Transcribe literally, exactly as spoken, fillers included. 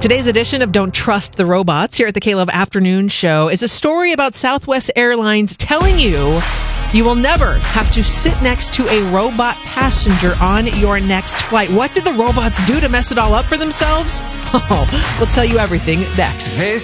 Today's edition of Don't Trust the Robots here at the K-Love Afternoon Show is a story about Southwest Airlines telling you you will never have to sit next to a robot passenger on your next flight. What did the robots do to mess it all up for themselves? Oh, we'll tell you everything next. Hey,